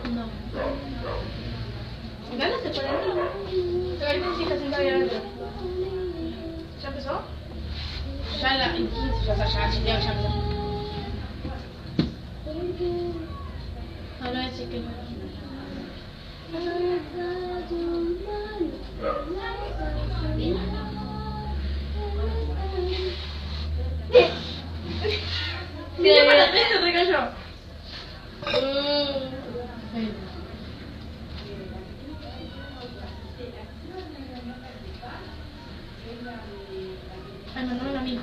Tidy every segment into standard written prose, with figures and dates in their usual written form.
No. Gánate por ahí. Te voy a decir que ahí adentro. ¿Ya empezó? Ya la... en 15 ya empezó. Ah, no, ese que no. Mira para atrás, se recayó. Ay, mandame a mí.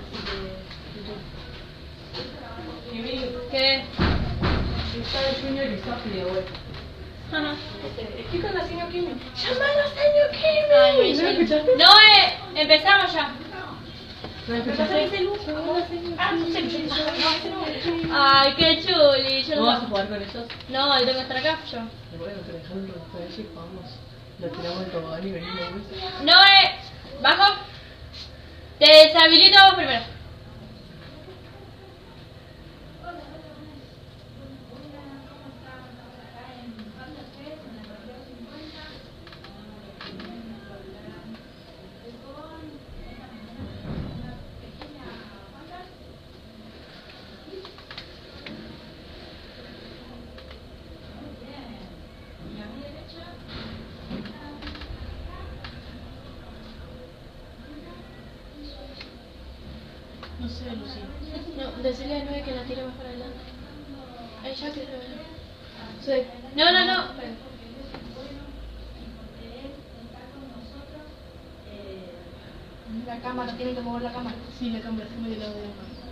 ¿Qué? Está el sueño y está frío, güey. Ajá. Explican a señor Kimi. ¡Llamalo, señor Kimi! ¿No lo escuchaste? No, empezamos ya. ¿No lo escuchaste? Ay, qué chuli. Yo ¿No vas a jugar con ellos? No, yo tengo que estar acá yo. Bueno, te dejaron para allí y jugamos. Lo tiramos el tobogán y venimos. No, bajo. Te deshabilito vos primero. No sé, Lucía. No, decirle a 9 que la tire más para adelante. Ahí ya que lo veo. Sí. No. La cámara, tienen que mover la cámara. Sí, la cámara está medio lado de la cámara.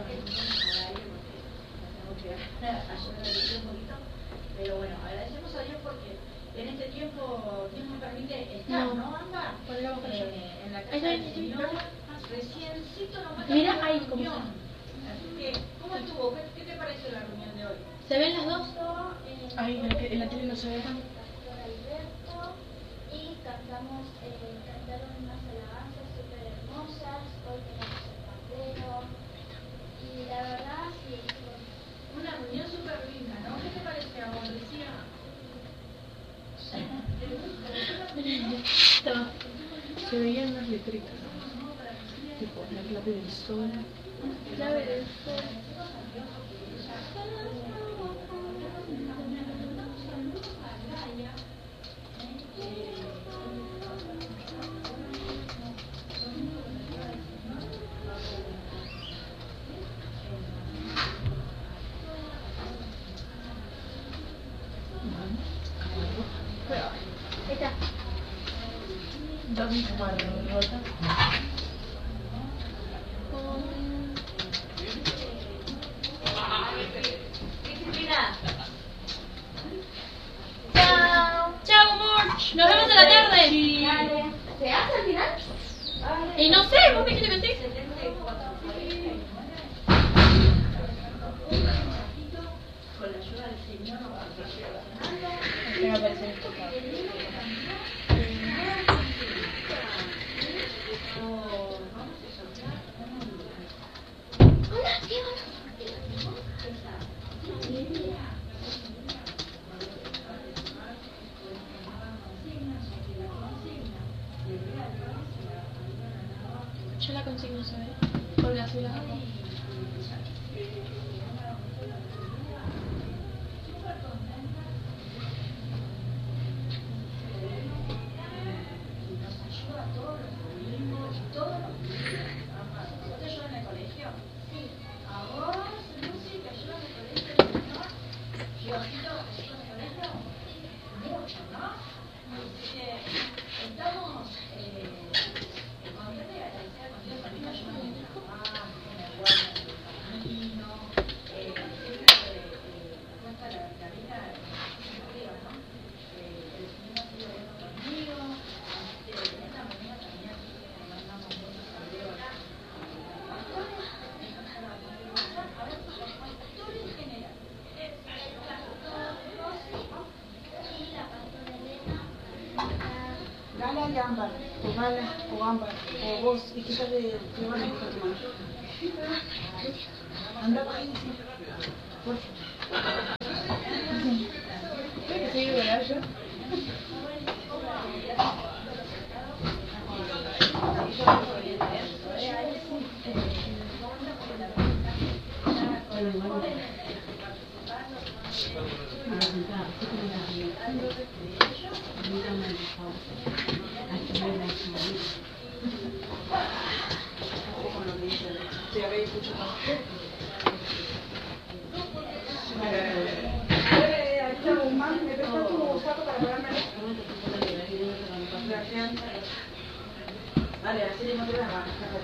Pero bueno, agradecemos a Dios porque en este tiempo Dios nos permite estar, ¿no, Ámbar? En la casa del Señor, reciencito nomás. Mira ahí cómo reunión. Así que, ¿cómo estuvo? ¿Qué te pareció la reunión de hoy? ¿Se ven las dos? Ahí, en la tele no se ve. Y cantaron unas alabanzas súper hermosas. Hoy tenemos el pandero. Y la verdad, sí, Una reunión súper linda, ¿no? ¿Qué te pareció a vos, Lucía? Se veían unas letritas. Tipo, la clave del sol. Clave del sol. Ahí está. Dame tu mano, rota. Chao, amor. Nos vemos en la tarde. ¿se hace al final? Y no sé, ¿vos qué quieres decir? Con la ayuda del Señor nos Me aparece esto. Yo la consigno, ¿sabes? Porque así la hago. Dale a Ámbar, o Ámbar, o vos, y quítate te van a buscar tu mano. Anda para ahí, sí. Por favor. Sí, ¿verdad? Yo. Vale, así le mostré la mano.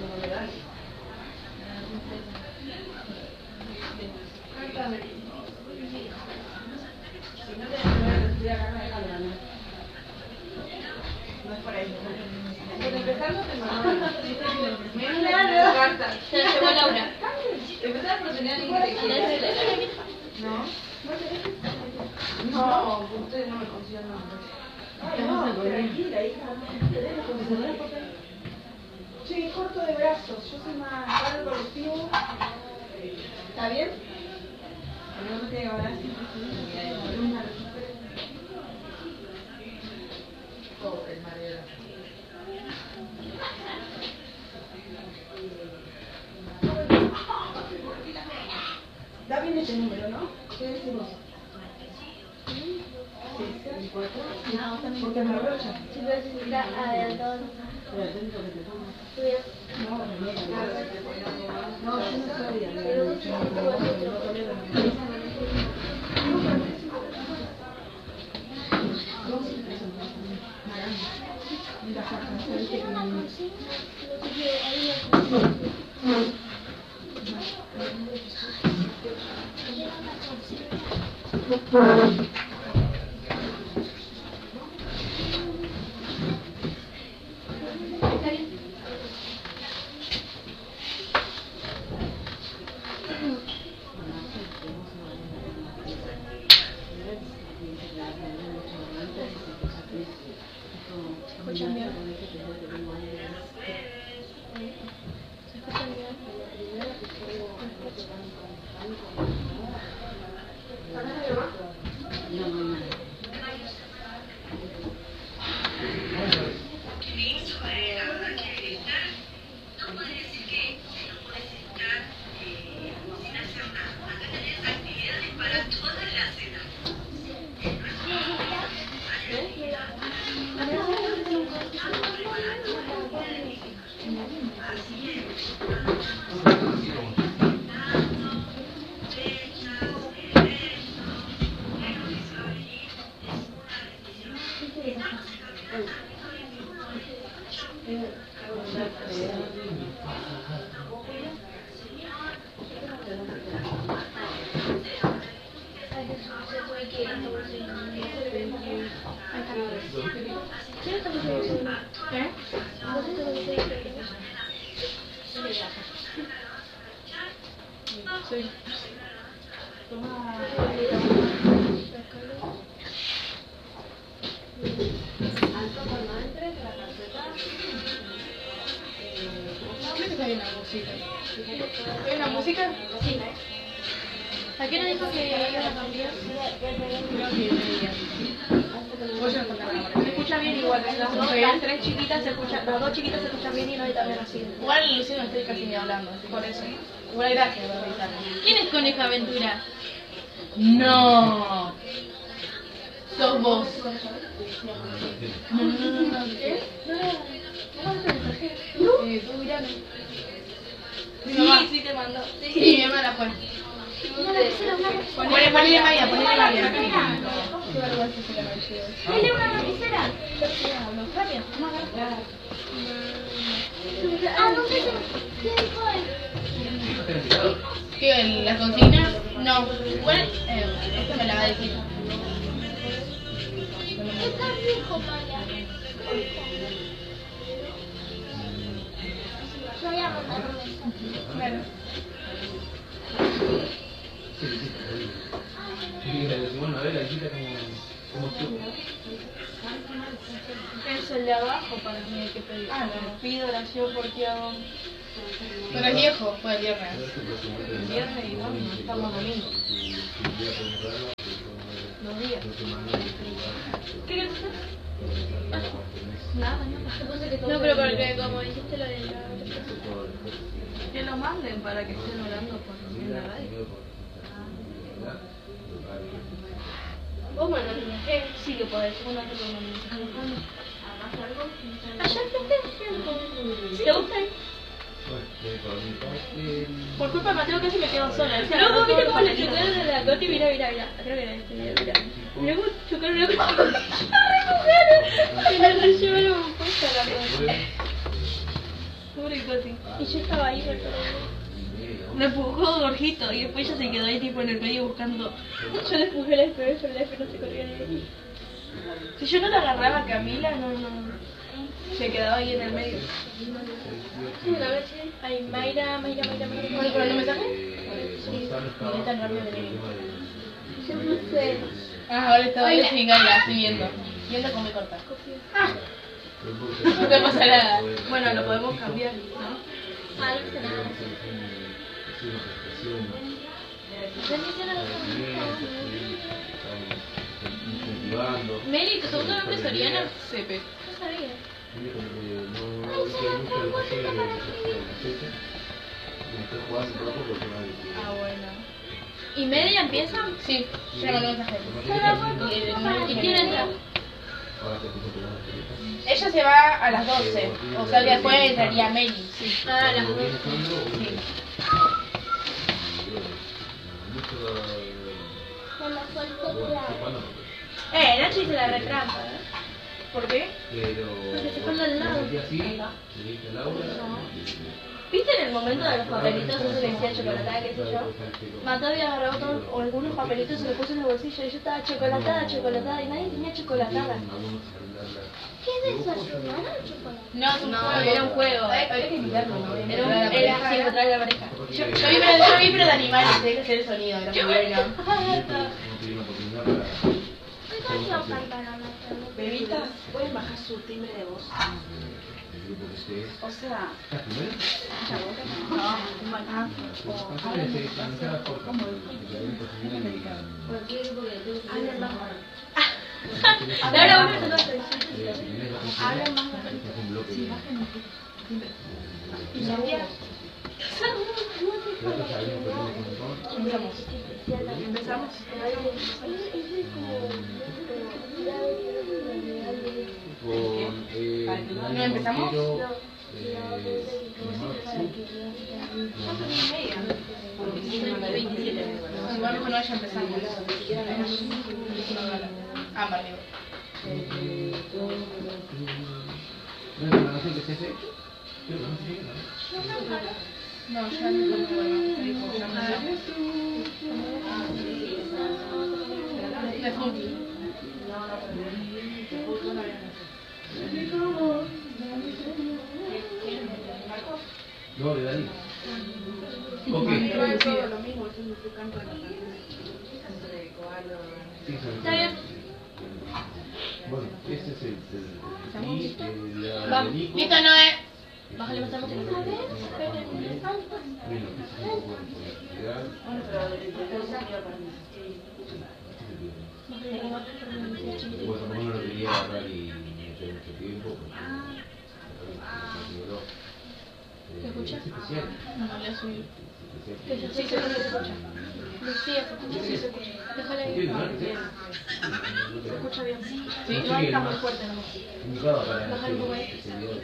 Si no te voy a cargar de calma, ¿no? No es por ahí. Por empezar no te mando. Claro. Cartas. Se la llevó Laura. Empezar por tener alguien que te quiere. ¿No? No, ustedes no me consiguen nada. No, tranquila, hija. Che, corto de brazos. Yo soy más para el colectivo. ¿Está bien? No me tiene que hablar así. Oh, el mareo. Da bien ese número, ¿no? ¿Qué decimos? Sí, 4. No, también. Porque me abrocha. Si necesita adelantado. No, yo no sabía. ¿Escuchan bien? ¿Se escuchan bien? Sí. ¿Qué es que hay una música? ¿Hay una música? Sí. ¿A qué hora dijo que iba a cambiar? Creo que media. Voy a contar ahora. Se escucha bien igual, las tres chiquitas se escuchan, las dos chiquitas se escuchan bien y no hay también así. Igual Luciano no estoy casi ni hablando, así por eso. Igual gracias por avisarme. ¿Quién es Coneja Aventura? No. Sos vos. No. ¿Qué? Tú mirame. Sí, te mandó. Sí, mi hermana fue. Ponele Maya, ponele Maya. Qué vergüenza se la noche. Dale una lapicera. Ah, no sé qué fue. ¿Qué? ¿Las consignas? No. Igual, esto me la va a decir. Está viejo, Maya. Yo voy a mandar un mensaje. Claro. Bueno, a ver, aquí está como tú. Es el de abajo para mí hay que pedir. Ah, no. Pido oración porque hago Pero es viejo, fue el viernes. el viernes y bueno, estamos domingo. 2 días. ¿Qué quieres hacer? Nada, no. No, pero porque como dijiste lo de la... Que lo manden para que estén orando por la radio. Vos mandás un mensaje, sí que podés, vos no te podés mandar un mensaje. Ayer ¿te gusta? Por culpa de Mateo casi me quedo sola. No, vos viste cómo le chocaron a la Coti, mira. Creo que era este video, mira. Luego chocaron la Coti. Y la llevaron puesta la Coti. Pobre Coti. Y yo estaba ahí, me empujó Gorjito y después ella se quedó ahí tipo en el medio buscando. Yo le empujé la FP, pero la FP no se corría de ahí. Si yo no la agarraba a Camila, no. Se quedaba ahí en el medio. Una vez, ay, Mayra. ¿Cuál por el mensaje? Sí, miré tan rápido de mí. Yo no sé. Ahora estaba yo sin ganas, estoy viendo cómo me corta. No te pasa nada. Bueno, lo podemos cambiar, ¿no? No sé nada. Meli, ¿tu segundo nombre es Soriana? Sepe. No sabía. Bueno. ¿Y media empieza? Sí, ya mandó un mensaje. ¿Y quién entra? Ella se va a las 12, o sea que después entraría Meli. Sí. A las 12. Sí. Nachi se la retrampa, ¿eh? ¿Por qué? Porque se pone al lado. ¿Viste en el momento de los papelitos eso que decía chocolatada, qué sé yo? Mató había agarrado todos, o algunos papelitos y se los puso en el bolsillo y yo estaba chocolatada y nadie tenía chocolatada. ¿Qué es eso? ¿No era un chocolate? No, era un juego. Había que invitarlo, ¿no? Era así, encontrar a la pareja. Yo vi pero de animales, tenía que hacer el sonido, era muy bueno. ¿Qué canción cantaron? Bebita, ¿puedes bajar su timbre de voz? O sea... Laura, vos me Hablen más. ¿Y Sofía? Empezamos. ¿No empezamos? Igual mejor no haya empezado. Vale. No, ya no No, le Dani. Ok. Lo mismo, es un canto de la canción. ¿Está bien? Bueno, este es el Listo, Noé. Bájale más a la música. Pues a no lo quería agarrar y meter mucho tiempo ¿Se escucha? Es especial. No, le subí. Es Sí, se escucha. Lucía, ¿se escucha? Sí, se escucha. Déjale ahí. Se escucha bien. Sí, no está muy fuerte nomás. Baja el poco ahí.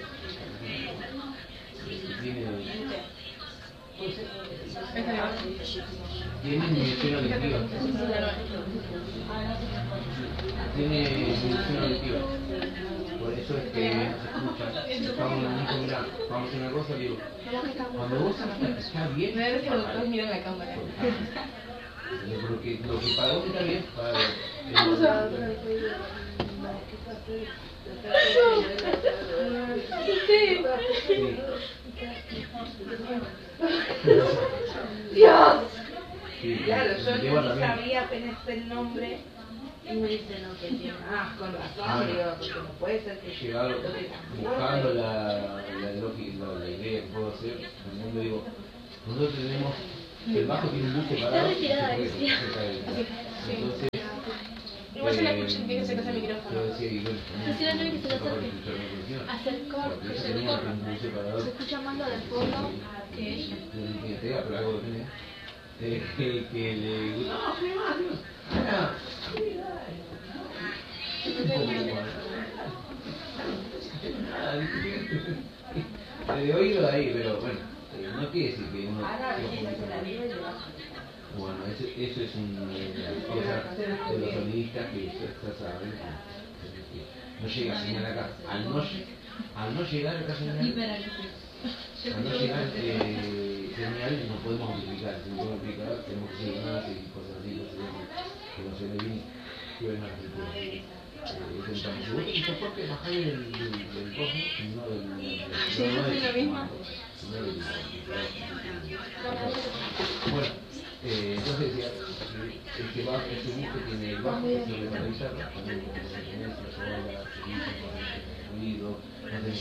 Tiene inyección auditiva. Tiene inyección auditiva. Por eso es que no se escucha. Vamos a hacer una cosa, digo. Cuando vos estás bien. Me debes que los dos miran la cámara. Lo que para vos está bien, para Dios. Claro, yo no sabía apenas el nombre y me dicen, no, que tiene. Con razón, digo, porque no puede ser que llegado buscando la idea que puedo hacer. En el mundo digo, nosotros tenemos, el bajo tiene un bus separado. Está retirada, entonces Después se la escuché que se casa el micrófono. Yo decía, y bueno, Decirle a Noé que se le acerque. acercar. Acercar, se escucha más lo del fondo que ella. Pero algo que tiene. Que le gusta. No, soy más, Dios. Ahora. De oído ahí, pero bueno, no quiere decir que uno. Bueno, eso es una cosa de los sonidistas que ya saben. No llega señal acá. Al no llegar acá señal, al no llegar señal no podemos amplificar. Si no podemos amplificar, tenemos que seguir más y cosas así, que no se le viene y ven a la cultura. Intentamos. ¿Y por qué bajar del cosmos? No del. Sí, no es lo mismo. Bueno, entonces decía, el que va, ese bus que tiene el bajo, que se le va a avisar, también con la ruido, no tiene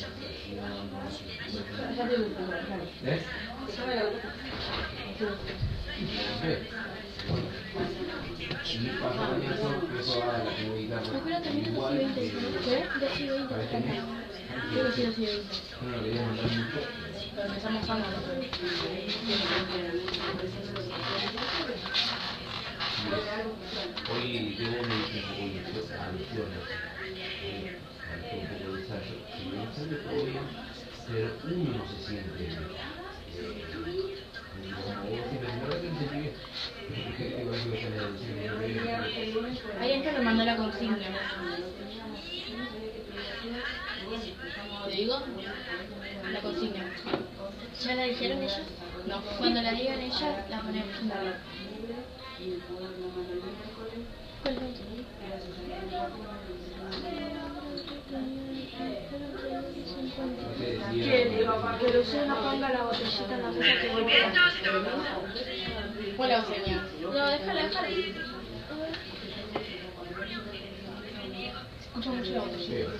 sensación, ¿eh? Y pasa eso va a la comunidad. Igual que para este mes. Yo que sí, así de No lo quería mandar mucho. Pero empezamos a Hoy tengo un alusiones, un poco de ensayo, si me sale todo bien, pero uno no se siente como vos siempre, la verdad que no entendí bien. Ahí está, me mandó la consigna. ¿Te digo? La consigna. ¿Ya la dijeron ellos? No. Cuando la digan ellas, la ponemos. ¿Cuál es? Que Lucía no ponga la botellita en la mesa que golpea. ¿Cuál la seña? No, déjala. Escucho mucho la botella.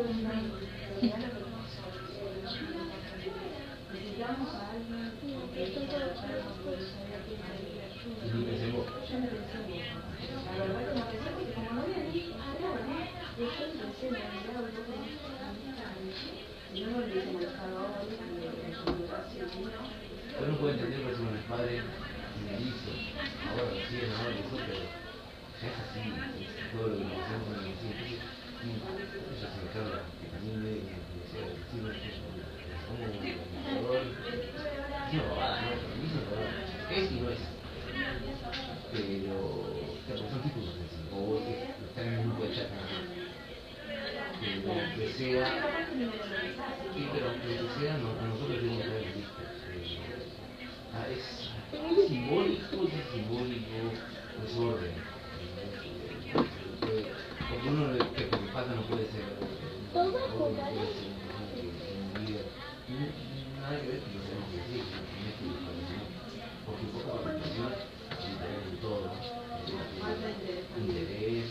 Yo no puedo entender por qué mis padres me dicen, ahora sí es normal eso, pero ya es así, todo lo que nos hacemos en el cine. Entonces, ella se me carga, que también me decía, ¿cómo un administrador? Es una babada, ¿no? Para mí es una babada. Es y no es. Pero, claro, son títulos en sí, o están en un grupo de chat, ¿no? Que sea, sí, pero lo que sea, a nosotros tenemos que haber visto. Es simbólico, desorden. Porque uno que pasa no puede ser. No puede ser una persona que en vida. Nada que ver con lo que tenemos que decir, no es que porque poca participación en todo, interés,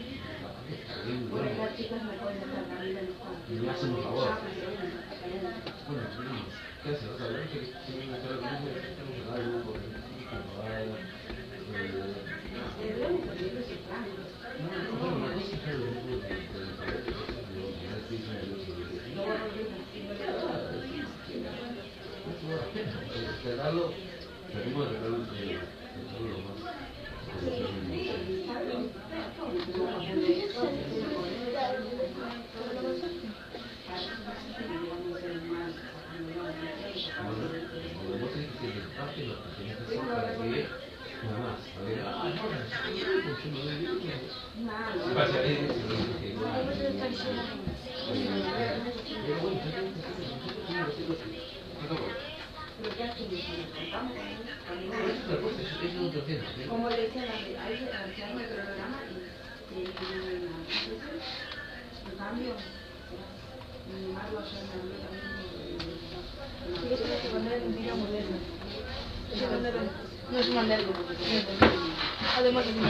y me hacen un favor. Bueno, ¿qué hace? O sea, la verdad es que tengo una cara que tengo que dar algo por el bueno, una cosa es que lo mismo tratarlo, tratemos de tratarlo lo más. Como le decían ahí al llama el programa y en cambio mi madre ayer me habló también Yo tengo que poner un video moderno. No es un mandargo. Además de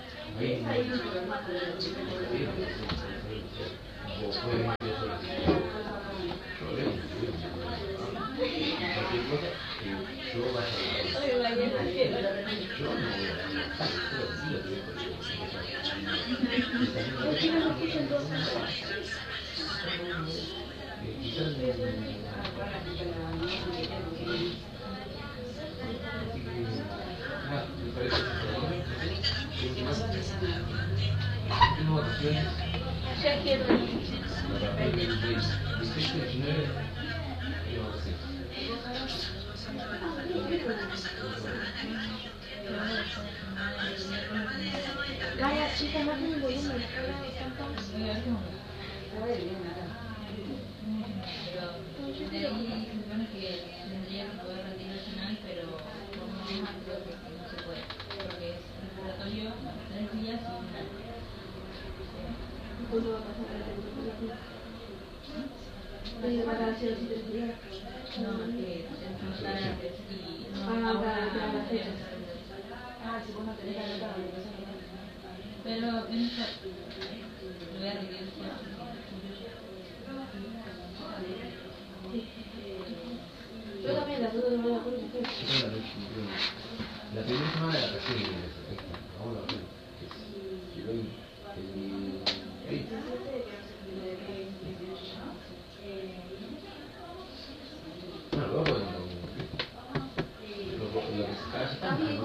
Ahí Ya quiero. Gaya, chica, más en el volumen. Yo también la foto no me la acuerdo. La primera semana de vacaciones, vamos a ver. No, luego lo que se está haciendo.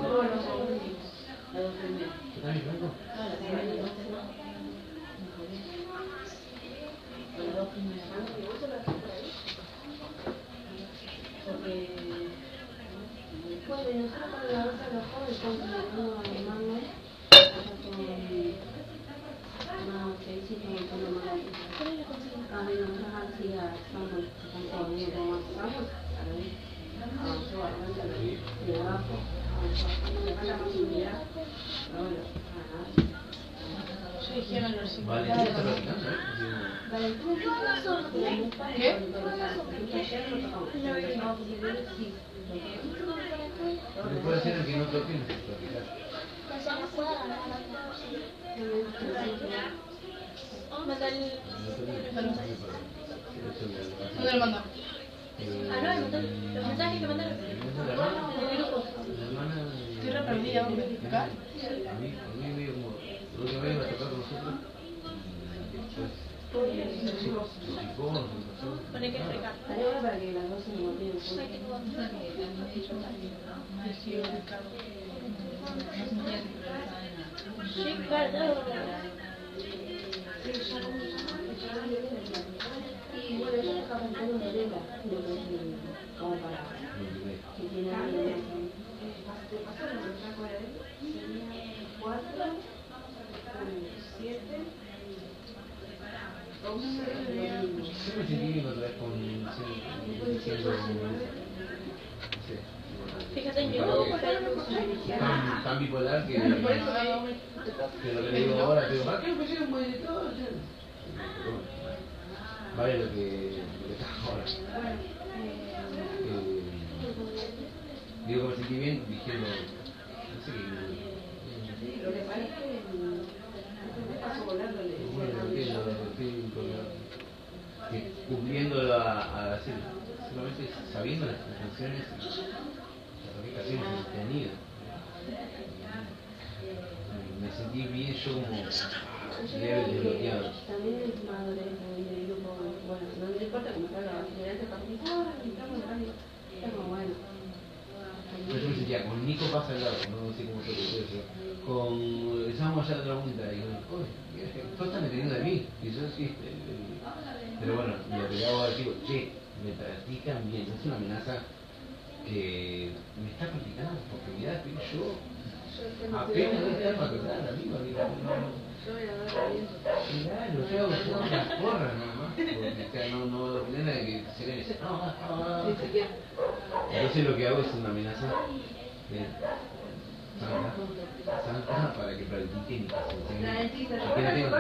Puede ser que no toquen. ¿Dónde lo mandó? Los mensajes que mandaron. Estoy reprendida, ¿vos me explicás? A mí me como lo que me iba a tocar con nosotros. Pone que freca. Para que las dos se motiven. Sí, claro. Y bueno, yo estaba cantando de Lela, como para que tiene alguien. ¿Pasaron el saco de él? Tenía 4, 7, 12. Yo me sentí bien otra vez con Fíjate en YouTube, tan bipolar que lo que le digo ahora, te digo, ¿para qué me pusieron muy de todo? Vale lo que está ahora. Digo que me sentí bien diciendo, no sé qué. Lo que pasa es que me paso volándole. Cumpliendo a hacer, solamente sabiendo las canciones, las aplicaciones que tenía. Me sentí bien yo como leve desbloqueado. También es madurez de grupo, bueno, no me importa cómo está la generante participada, estamos bueno. Yo me sentía, con Nico pasa al lado, no sé cómo te lo puedo decir. Estábamos allá de otra punta y digo, uy, todos están dependiendo de mí. Y yo sí, pero bueno, lo que le hago ahora digo, che, me practican bien, es una amenaza que me está practicando, porque mirá, yo apenas voy a estar para tocar, amigo, no. Claro, yo hago las porras nada más, porque no nada de que se le dice, no. Entonces lo que hago es una amenaza santa para que practiquen y que se enseñen. Y que no tengan que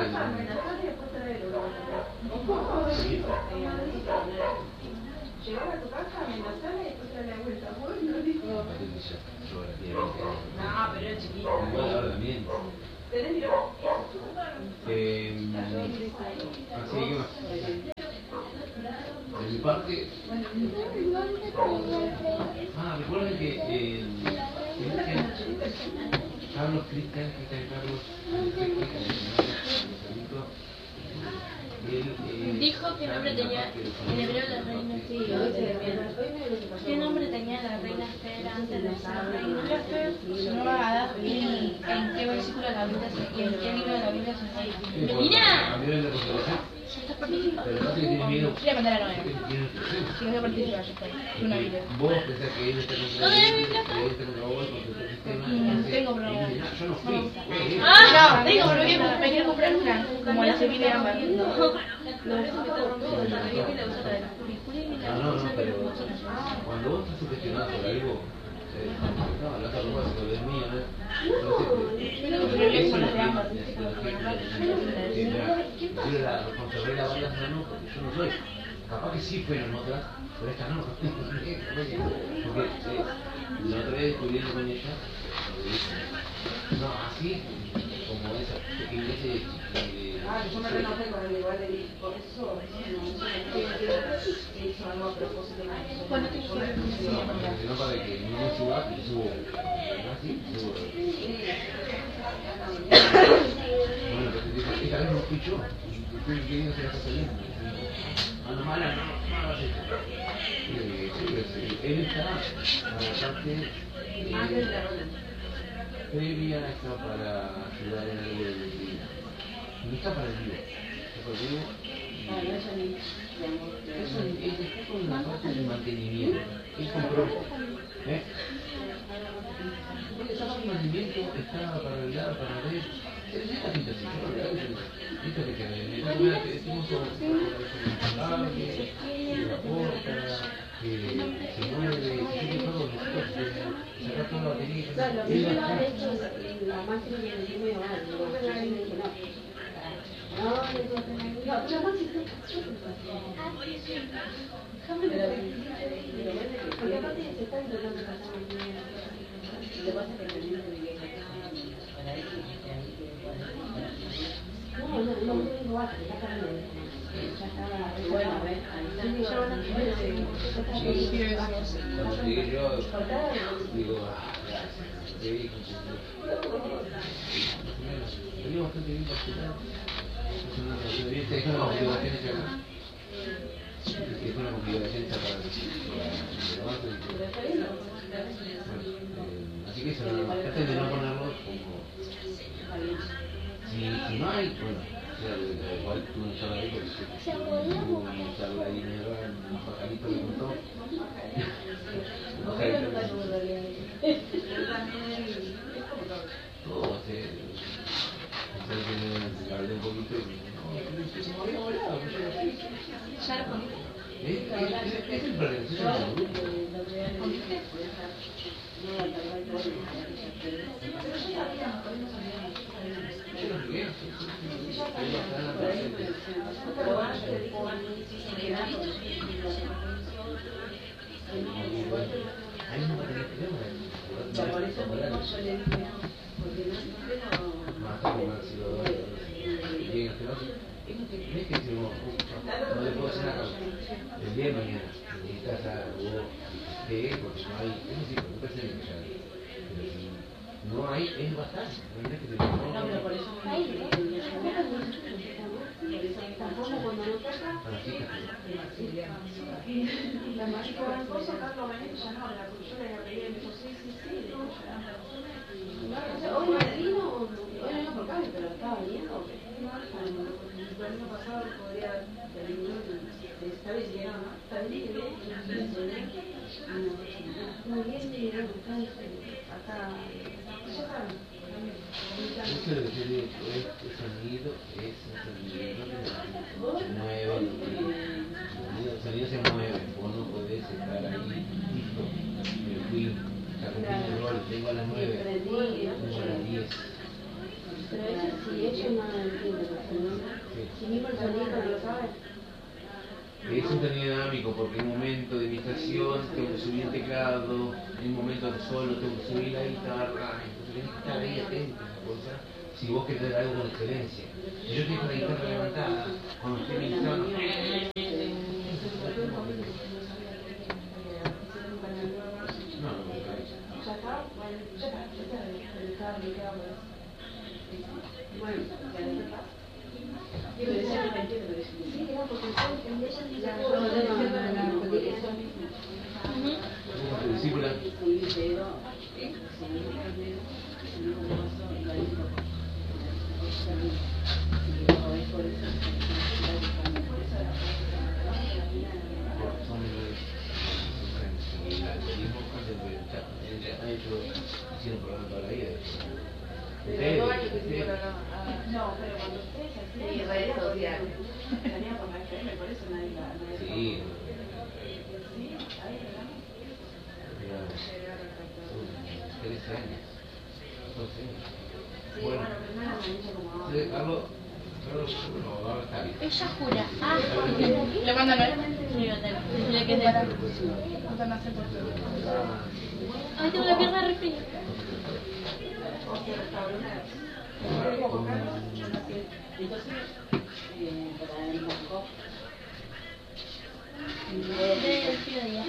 Llegar a tu casa, amenazarla y después darle la vuelta. Bueno, dijo. yo relativamente. No, pero es chiquita. Igual ahora también. ¿Tenés mira? Así, ¿qué más? parte. Recuerden que Carlos Cristian Carlos dijo que nombre tenía en hebreo la reina. ¿Qué nombre tenía la reina Esther antes de ser reina? Esther se llamaba Adán. ¿En qué versículo de la Biblia y en qué libro de la Biblia se encuentra? ¡Mira! Pero no tiene miedo. Voy a mandar a Noé. Si no voy a participar, yo estoy. Una Biblia. Vos pensás que él está contra vos con tu sistema. Tengo problemas. Yo no fui. No, tengo problemas. Me quiero comprar una. Como la semilla de Ámbar. No, pero cuando vos estás sugestionado por algo, no, la otra cosa se lo ves mío, ¿no? Entonces, eso es lo que yo la responsabilidad de la banda no, porque yo no soy. Capaz que sí fueron otras, pero esta no. Porque la otra vez descubriendo con ella, no, así como esa pequeñez yo me renojé con el igual de por eso hizo algo a propósito. ¿Cuándo te hicieron? No, para que no suba, que subo. Así, subo. Bueno, pero esta vez no fui yo. Estoy queriendo hacer esa salida. No, mala, no. Él está a la parte previa está para ayudar en algo del destino. No está para el vivo. Está para el vivo. Está con la parte del mantenimiento. Él compró. Esa parte del mantenimiento está para arreglar, para ver. Esta pinta así, yo no la veo. Esto que tenemos la puerta, se mueve, si yo todo, sacar toda la batería. Lo que yo hago esto es la máquina que me tiene mal, yo le dije no. No, la máquina porque aparte se está intentando pasar muy bien. Lo que pasa es que el niño de vieja para eso no tengo base, está cambiando. Ya estaba bueno, a ver, cuando llegué yo, digo, venía bastante bien capturado. Es una configuración hecha acá. Es una configuración hecha para así que eso, traten de no ponerlo como si no hay, bueno, igual tú no sabes ahí porque tú no sabes ahí negro en un pajarito que contó. Todo se hablé un poquito y se me había volado, ¿Ya lo pondiste? Es el problema, es el ¿Pondiste? no le puedo hacer nada. El día de mañana necesitas algo de porque no hay, eso sí, no parece que ya hay. Pero si no hay, es bastante. No hay que te no, pero por eso tampoco cuando no toca la más gran cosa, Carlos Benito ya no, la cultura de la realidad me dijo sí, hoy me vino, bueno no por cambio, pero estaba viniendo. El año pasado podría terminar está bien, está bien, muy bien, acá, ya saben. eso es lo que yo digo, este sonido es un sonido, no se mueve, el sonido se mueve, vos no podés estar ahí, listo, me fui, ya cumplí el rol, tengo a las 9, tengo a las 10. Pero eso si ellos no lo entienden, si mismo el sonido no lo sabe. Es un sonido dinámico porque en un momento de meditación tengo que subir el teclado, en un momento de solo tengo que subir la guitarra, entonces tenés que estar ahí atento a esa cosa, si vos querés ver algo con excelencia. Si yo tengo la guitarra levantada, cuando estoy meditando, ¿Cómo tu discípula? Hicieron programa toda la vida. No, pero cuando ustedes hacían redes sociales, salía por la FM, por eso nadie la... Sí. Sí, ahí hablamos. 13 años. 12 años. Sí, bueno, pero no era una niña como ahora. Sí, Carlos, no, ahora está bien. Ella jura. Ah, ¿Le mandan a él? sí, decirle que es de... Mandan a hacer por Ay, tengo la pierna re fría. O se restauró una vez. Entonces, para el banco, Delfino Díaz.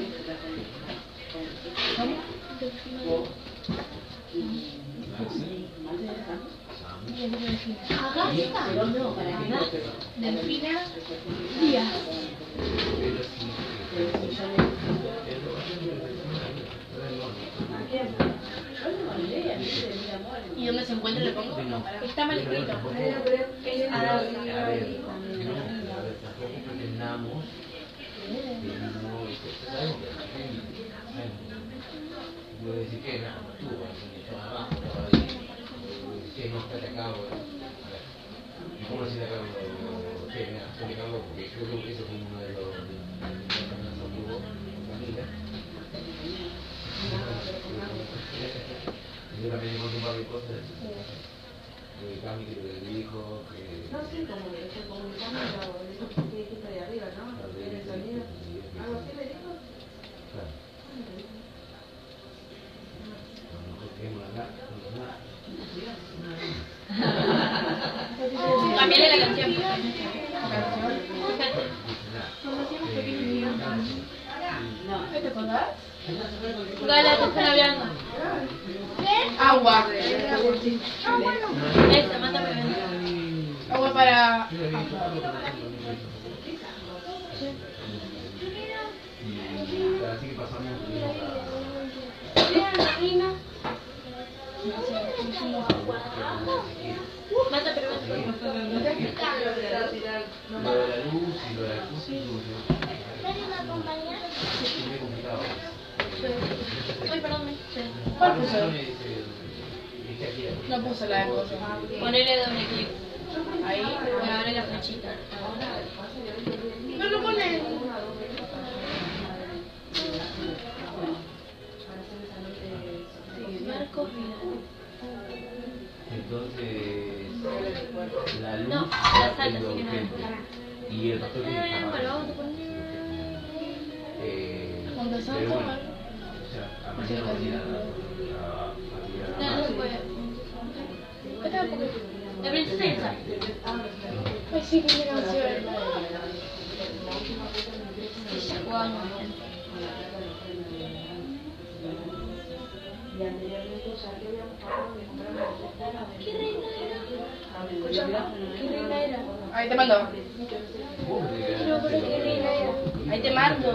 Agasta. Delfina Díaz. ¿Y dónde se encuentra le pongo? Está mal escrito. Tampoco pretendamos voy a decir que no, tú vas a abajo, que no está atacado. ¿Cómo decir acá? Que me ha atacado porque yo creo que eso fue uno de los familia. Yo también encontré un par de cosas. Cami que le dijo que... no sé cómo le estoy comunicando, pero que dijiste de arriba, ¿no? En el sonido. ¿Algo así le dijo? Claro. Cambiarle la canción. ¿Te acordás? Gala, te están hablando. Agua. Esa, mándame. Agua para... Así que pasamos Mata, pero lo de la luz y lo de la acústico. Es muy complicado. Ay, perdón. ¿Cuál puso? No puso la de cosa. Ponele doble clic. Ahí. Bueno, abre la flechita. No lo pone. Marcos Vidal. Entonces, la luz No, la sala, es lo así que no. urgente. Y el pastor tiene que Bueno, apagar. vamos a poner... Cuando se pero bueno, va a o sea, a mañana va a ir a No, no se puede. La princesa esa. Ay, sí, qué canción. Ella jugaba muy bien. Y anteriormente ya que habíamos pagado de comprar una receta. ¿Qué reina era? Escuchame, ¿qué reina era? Ahí te mando. No me acuerdo qué reina era. Ahí te mando.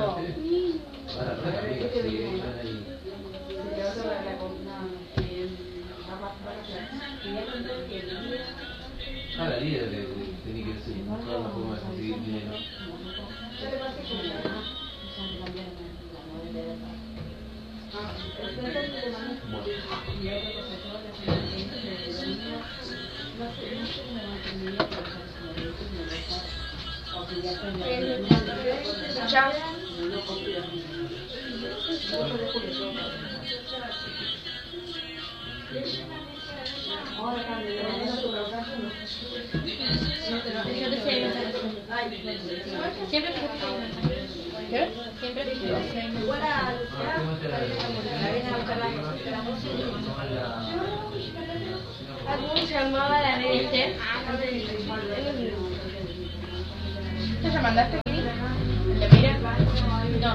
La líder tenía que ser buscar una forma de conseguir dinero. ¿Escuchás? Ahora cambia, Yo te sé esa canción. Siempre que ¿Qué? Siempre que igual a ¿Cómo se llamaba la de este? ¿Te ya mandaste? ¿El de Mira? No.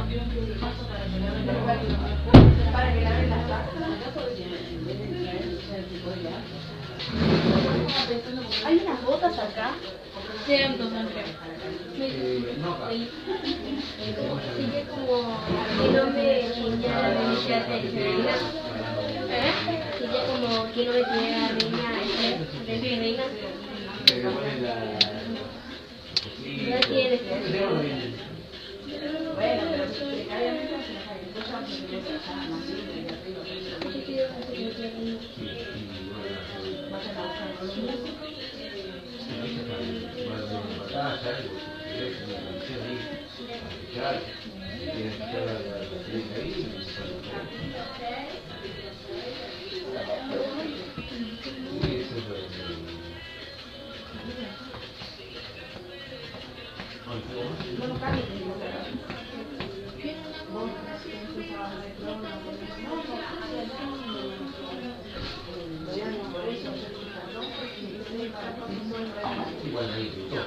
para que laven las tazas, Hay unas botas acá. Sí, entonces, No, acá. Sí, que como que no me tenía la niña de reina. Sí, que como que no me tenía la niña de reina. No tiene Bueno, pero precariamente se las hay. Yo ya me voy a dejar más libre y arriba. Vayan a buscar el no cambie. Igual ahí, todo.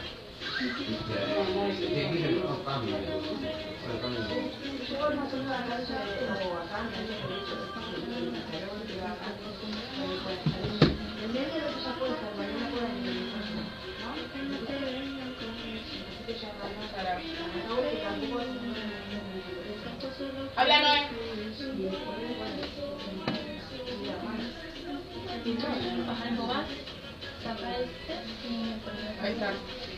Habla, Noé. bajar un poco más, sacar este y Ahí está.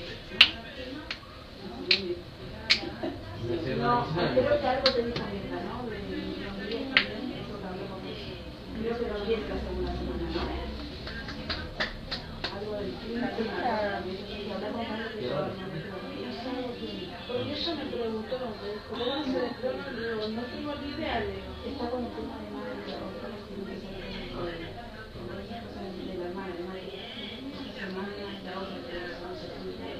No, creo que algo tenés también, ¿no? De los 10 también, eso también creo que los 10 la segunda semana, ¿no? Algo del clima, porque ella me preguntó, ¿cómo va a ser el trono? Y digo, no tengo ni idea, está con el tema de madre, de la madre, esta semana es la otra que vamos a hacer.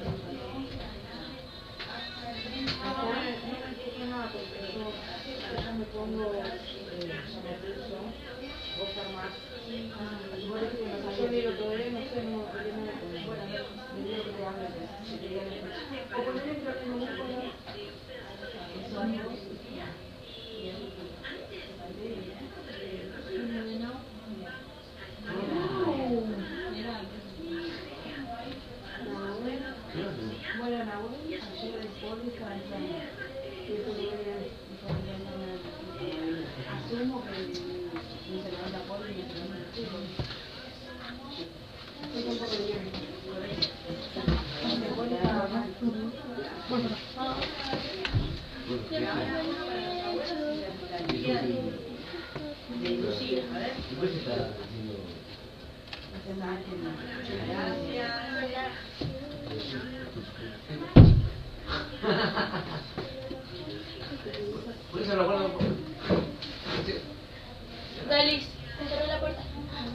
Porque yo me pongo, ya me puso, buscar más. Yo digo, todavía no sé, no, bueno, me digo que te hable, si quería decir. O poner el que me busco, eso amigos. Bueno, Nahuel, ayer el poli estaba entrando. Asumo que no se levanta poli y no se levanta chico. Estoy un poco bien. El poli estaba mal. De Lucía, a ver. Después está haciendo... Por eso lo guardo. Dalis, cerró la puerta.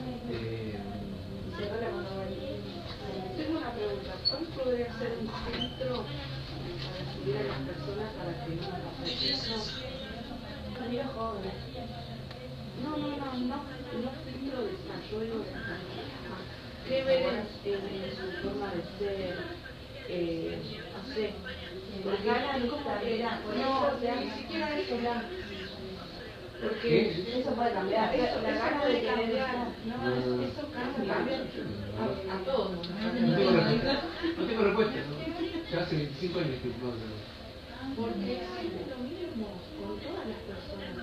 Tengo una pregunta. ¿Cuál podría ser un filtro para subir a las personas para que no las eso? Mira, jóvenes. No filtro de desarrollo de ¿qué ven en su forma de ser? No sé. Las ganas de carrera. No, ni siquiera eso, porque eso puede cambiar. Eso, la gana de cambiar. No, eso cambia a todos. No tengo respuesta. Ya hace 25 años que no. Porque es lo mismo con todas las personas.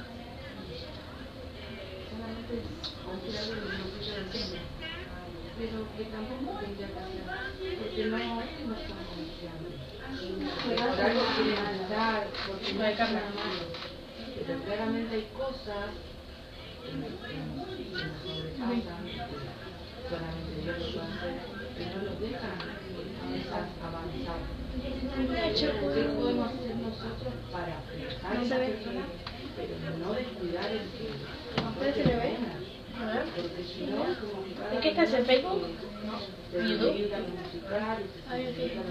Solamente confiar en el bolsillo del cielo. Pero que tampoco tendría que hacer. Porque no son confiables. Por algo quieren ayudar, porque no hay carne malo. Pero claramente hay cosas que nos sobrepasan, solamente Dios lo puede hacer, que no los dejan avanzar. ¿Qué podemos hacer nosotros para dejar esa persona, pero no descuidar el que ¿Ustedes se le ve? A ver. porque si no, como que cada ¿De qué estás en Facebook? de YouTube. musical, Ahí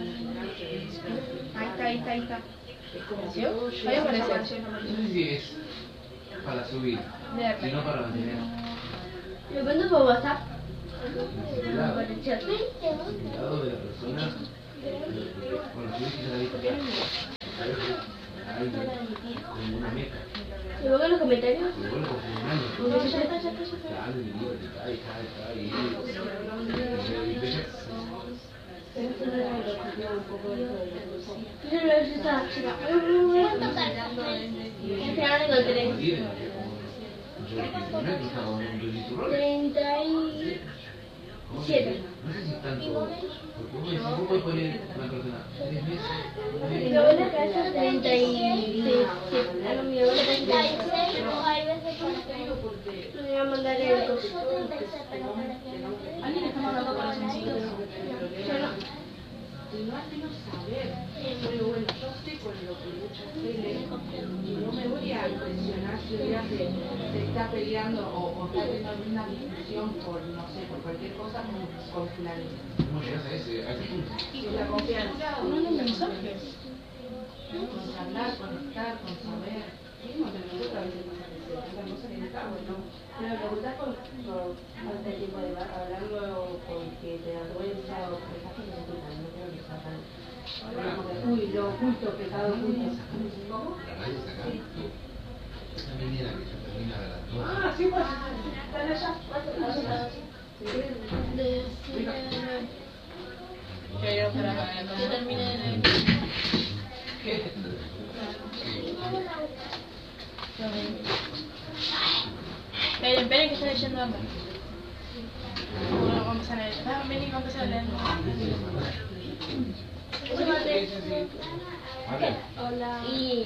está. es como si ¿Sí? todo Ahí llega aparece. No sé si es para subir, sino para mantener. ¿Lo mando por WhatsApp? Cuidado. Cuidado de la persona. Bueno, si ves que se la dice acá. Hay como una meca. Y luego en los comentarios. Y luego No, ya está. Dale, mi libro, cae. No sé si tanto, porque vos puedes poner una persona 3 meses, Mi abuela casa 36. A mi abuela 36. Le voy a mandar el costo. ¿Alguien está mandando corazoncitos? No al menos saber, pero bueno, yo sé con lo que muchas veces y no me voy a impresionar si hubiera se está peleando o está teniendo alguna discusión por, no sé, por cualquier cosa con fulanito. ¿cómo llegas a ese punto? Y la confianza, Mandando mensajes. con hablar, conectar, con saber. Mismo que nosotros a veces pasa que se pasan cosas que no estamos, ¿no? Pero lo que por falta de tiempo de hablarlo porque te da vergüenza o porque estás que necesitan, no creo que sea tan... Uy, lo oculto, pecado oculto. ¿Cómo? La calle está acá. Esa menina que se termina de las 2. Ah, sí, pues, están allá. Pero para cuando yo termine de... Esperen que estoy leyendo ambas. Bueno, vamos a empezar a leer. Vení, vamos a empezar a leer. Hola. Y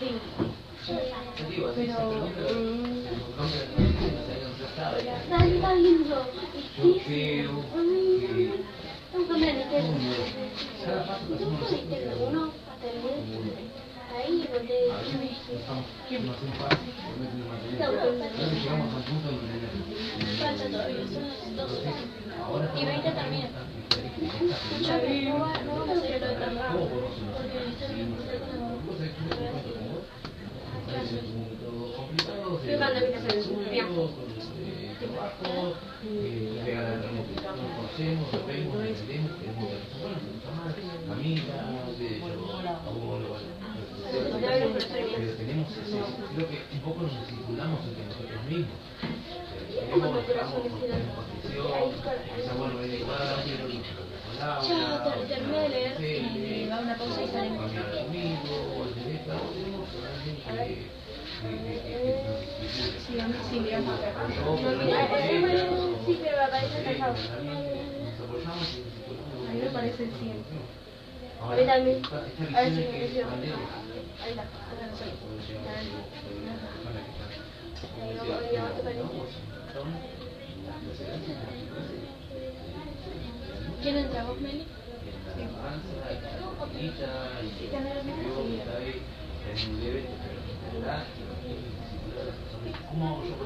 está lindo. Yo creo que uno hasta el 10. Ahí donde llegamos a un punto en que Falta todavía, son las 12. ahora Y 20 también. Ya vi, no vamos a hacer lo de tan rápido. Porque me manda mi casa conocemos, lo vemos, lo entendemos, queremos ver bueno, familia, pero tenemos ese, creo que un poco nos circulamos entre nosotros mismos. Tenemos condición, quizás bueno, es igual, ya terminé de leer y va una pausa y salimos. Sí, miramos. Sí, pero aparece casado. A mí me parece el 100. A mí también. A ver si me creció. Ahí está, acá no soy. ¿Quién entra vos, Meli? ¿Cómo yo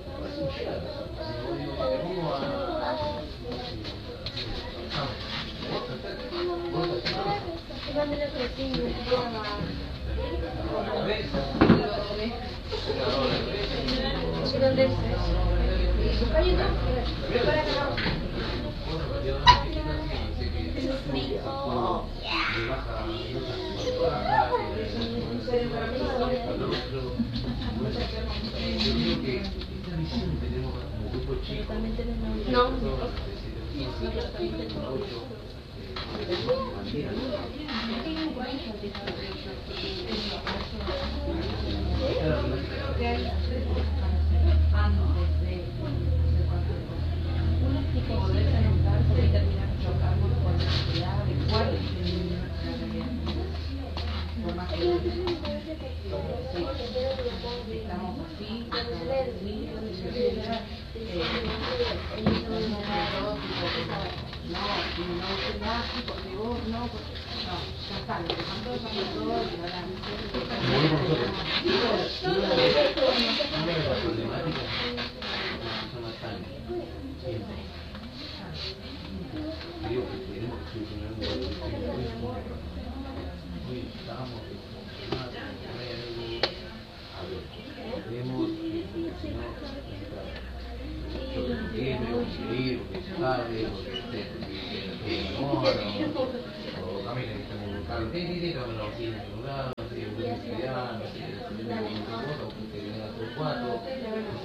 No.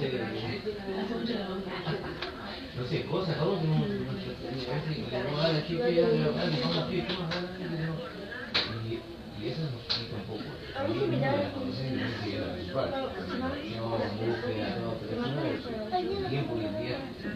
no sé, cosas, cada uno tiene a la chica, y eso nos explica un poco. A mí me conocen y me la principal. No, búsqueda, no, pero eso no es tiempo hoy en día.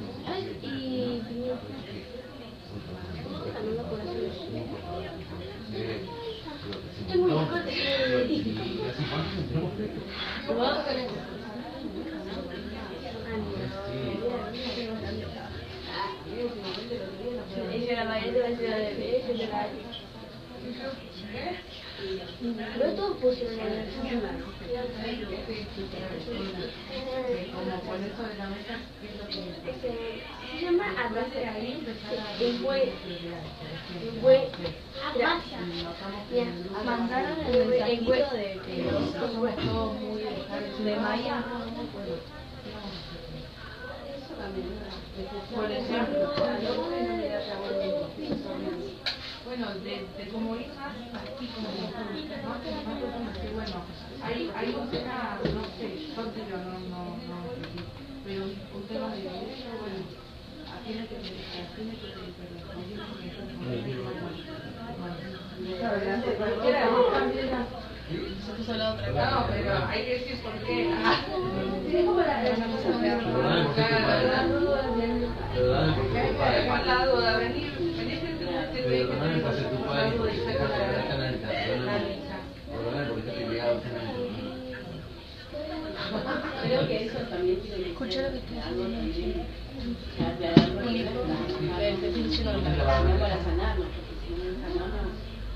No todos pusieron la se llama Abraza. Mandaron el mensajito de que somos todos muy de Maya. Por ejemplo, bueno, de como hijas, así como que bueno, hay un tema, no sé, yo no, pero un tema de derecho, bueno, tiene que no, pero hay que decir por qué. Creo que eso también tiene que Escucha lo que estoy diciendo. para sanarnos, porque si no sanamos.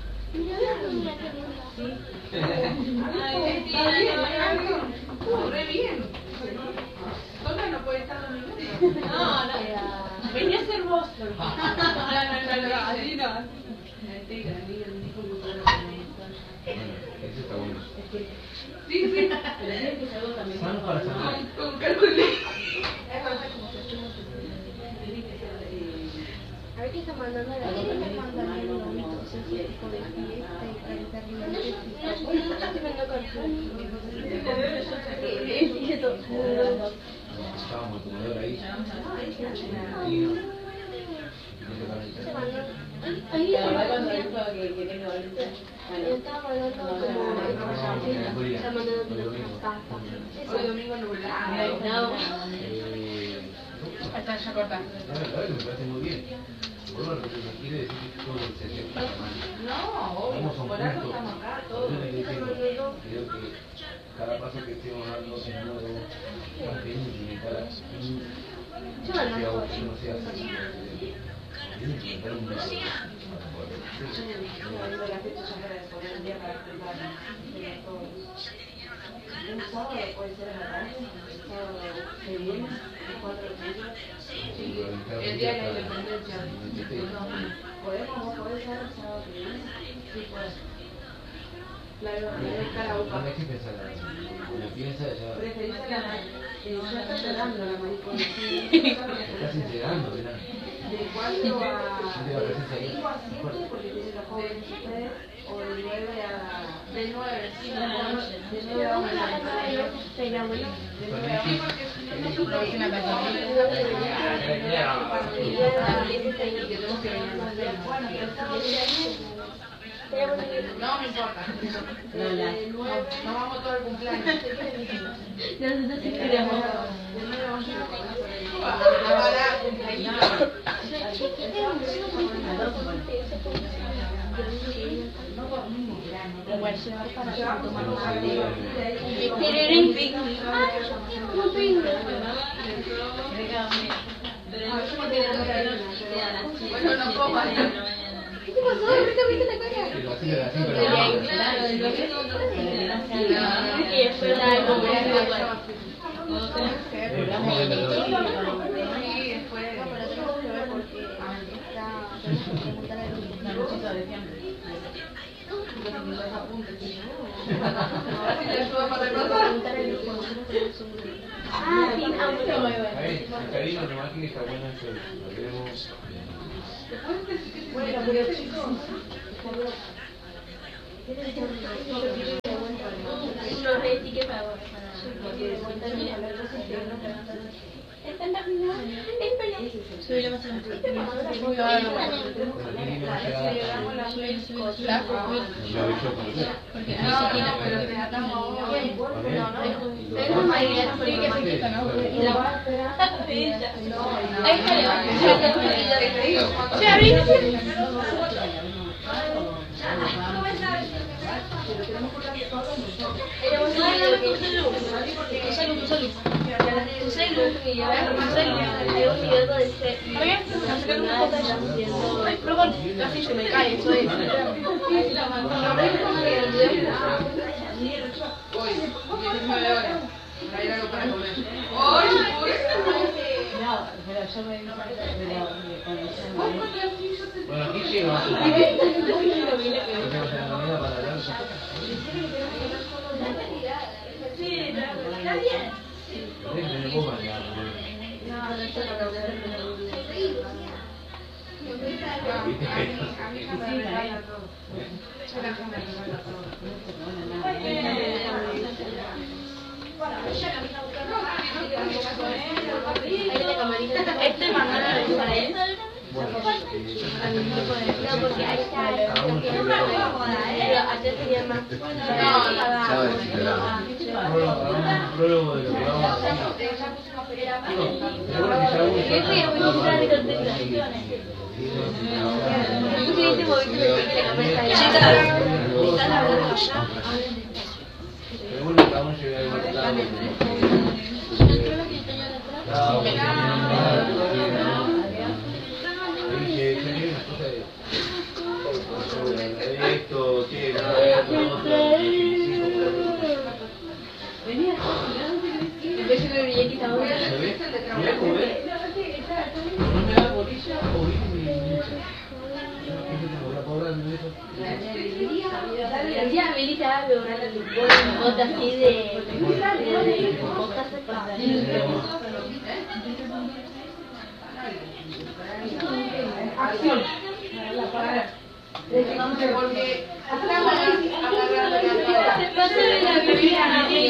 Re bien. Sola no puede estar domingo. No. Venía a ser vos. No, así no. Eso está bueno. Sí. Sano para sanar. Con calculé. A ver qué está mandando la gente. Está mandando los mitos, ese tipo de fiesta y calentar ribetes. Estoy viendo Estábamos en comedor ahí. ahí Cuando dijo que tengo ahorita. estaba mandando como está mandando Hoy domingo nublado. Hasta ya corta. La verdad que me parece muy bien. Bueno, lo que me quiere decir es que todo se hace para mal. No, obvio, por algo estamos acá todos. Creo que cada paso que estemos dando es uno de más que implementar no sea así. Implementar un método. Un sábado puede ser a la tarde, el sábado que viene, el 4 de julio. El día de la independencia. ¿Podemos poder ser el sábado que viene? Sí, puede. Claro, No hay que pensar nada. Cuando piensa ya... preferís a la ya está llorando la maricona. Estás entregando, ¿verdad? De 4 a 5 a 7 porque tiene los jóvenes ustedes, o de 9 a... De 9, sí, de 9 a 1. No me importa. No vamos todo el cumpleaños. Bueno, no puedo más. ¿Qué te pasó? ¿Ahorita viste la cara? Pero así de la 5 de la Y después la el cariño nomás que está bueno eso, lo queremos. Bueno, pero chicos, unos retiques para porque cuéntame a ver cosas Subí la masa. Porque ahí se tira, pero te atamos ahora. Perdón, casi se me cae, eso es. Bueno, aquí llega. Este mandaron para él. No, porque ahí está. Pero ayer tenía más. Prólogo de lo que vamos a hacer. Ya, Melita, veo una foto así de botas Acción. Porque la Biblia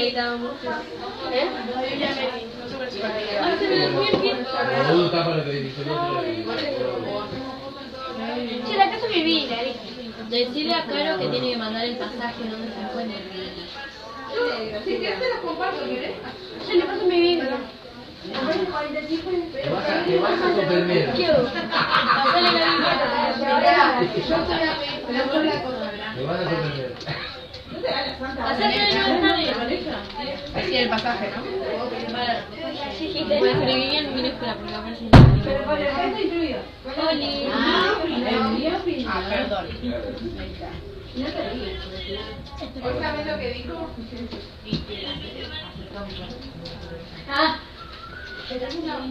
Sí, la casa me vi, Decirle a Caro que tiene que mandar el pasaje donde se encuentra. si quieres te las comparto, ¿quieres? Sí, le paso mi vida. Te vas a sorprender. Pasale la Biblia. Yo estoy a la cosa, Te vas a sorprender. Pasale la Biblia. así el pasaje, ¿no? Voy a escribir en minúscula porque aparece en Pero con el gesto incluido. Oli. Ah, perdón. ¿Vos sabés lo que dijo? Ah. ¿Una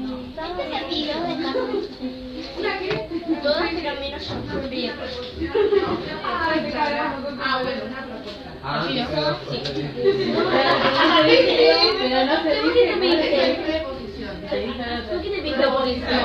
qué? Todas pero menos yo. Ah, bueno, una propuesta. Sí. Pero no se dice. ¿Por qué te pediste? ¿Por qué te pediste posición?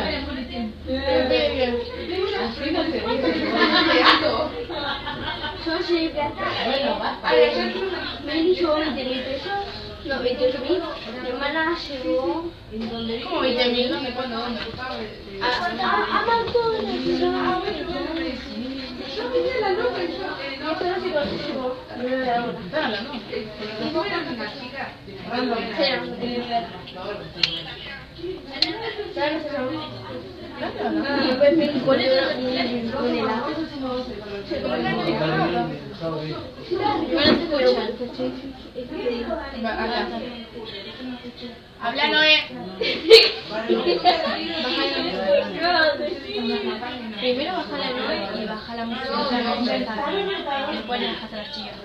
Yo llegué hasta Meli llegó 20.000 pesos, no, 28.000. Mi hermana llegó ¿Cómo 20.000? ¿Dónde? ¿Cuándo? ¿Dónde? a McDonald's. Yo tenía la nota y yo... No, pero sí, cuando llegó. Dala, ¿no? ¿Cómo eran una chica? Cero. Y después me con el helado. Bueno, te escuchan. Habla, Noé. Primero baja la Noe y baja la música. Después le bajas a las chicas.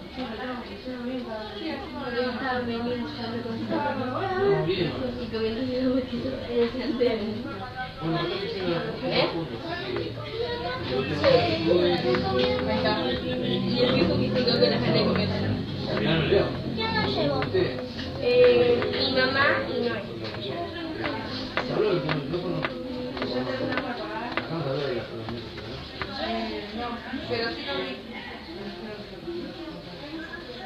Y comiendo los huesitos en el centro. Y el viejo que se quedó con las ganas de comer.